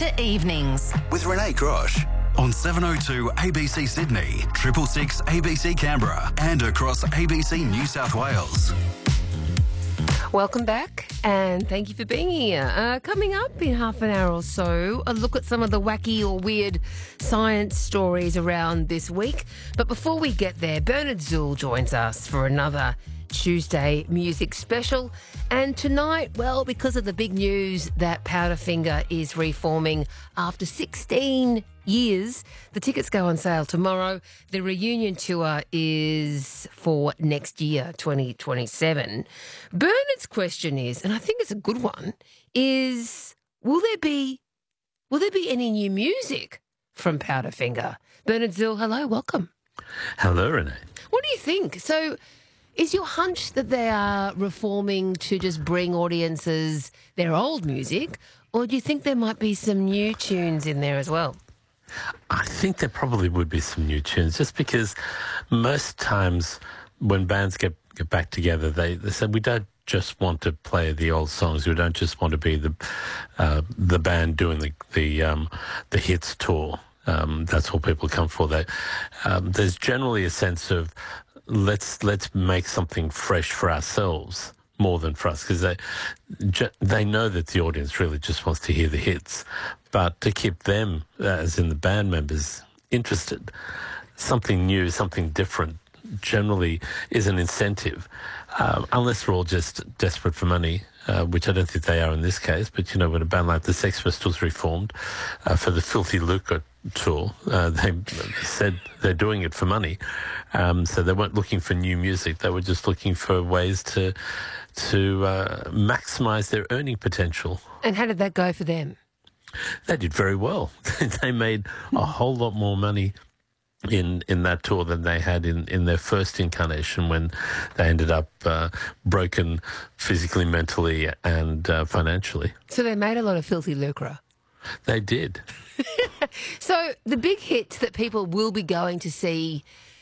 to Evenings. With Renee Grosh on 702 ABC Sydney, 666 ABC Canberra and across ABC New South Wales. Welcome back and thank you for being here. Coming up in half an hour or so, a look at some of the wacky or weird science stories around this week. But before we get there, Bernard Zool joins us for another Tuesday music special. And tonight, well, because of the big news that Powderfinger is reforming after 16 years, the tickets go on sale tomorrow. The reunion tour is for next year, 2027. Bernard's question is, and I think it's a good one, is will there be any new music from Powderfinger? Bernard Zool, hello, welcome. Hello, Renee. What do you think? So, is your hunch that they are reforming to just bring audiences their old music, or do you think there might be some new tunes in there as well? I think there probably would be some new tunes, just because most times when bands get back together, they said we don't just want to play the old songs. We don't just want to be the band doing the hits tour. That's what people come for. There's generally a sense of let's make something fresh for ourselves more than for us, because they know that the audience really just wants to hear the hits. But to keep them, as in the band members, interested, something new, something different, generally is an incentive, unless we're all just desperate for money, which I don't think they are in this case. But, you know, when a band like the Sex Pistols reformed for the Filthy Lucre tour, they said they're doing it for money. So they weren't looking for new music. They were just looking for ways to maximise their earning potential. And how did that go for them? They did very well. They made a whole lot more money in that tour than they had in their first incarnation, when they ended up broken physically, mentally and financially. So they made a lot of Filthy Lucre. They did. So the big hits that people will be going to see